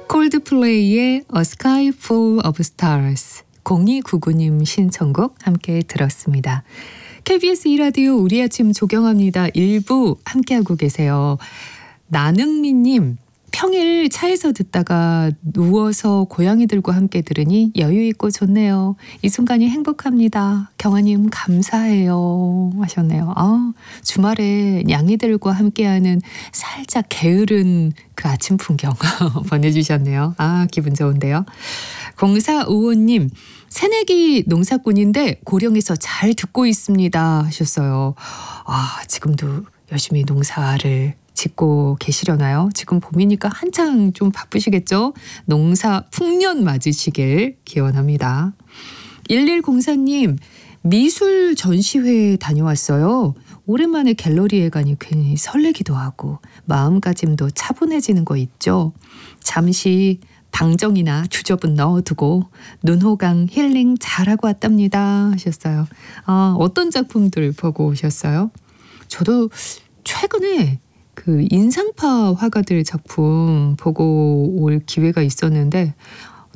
콜드플레이의 A Sky Full of Stars 0299님 신청곡 함께 들었습니다. KBS 2라디오 우리 아침 조경합니다. 1부 함께하고 계세요. 나능미님, 평일 차에서 듣다가 누워서 고양이들과 함께 들으니 여유있고 좋네요. 이 순간이 행복합니다. 경아님 감사해요 하셨네요. 주말에 냥이들과 함께하는 살짝 게으른 그 아침 풍경 보내주셨네요. 기분 좋은데요. 0455님, 새내기 농사꾼인데 고령에서 잘 듣고 있습니다 하셨어요. 지금도 열심히 농사를 짓고 계시려나요? 지금 봄이니까 한창 좀 바쁘시겠죠? 농사 풍년 맞으시길 기원합니다. 1104님, 미술 전시회에 다녀왔어요. 오랜만에 갤러리에 가니 괜히 설레기도 하고 마음가짐도 차분해지는 거 있죠? 잠시 방정이나 주접은 넣어두고 눈호강 힐링 잘하고 왔답니다 하셨어요. 어떤 작품들 보고 오셨어요? 저도 최근에 그 인상파 화가들 작품 보고 올 기회가 있었는데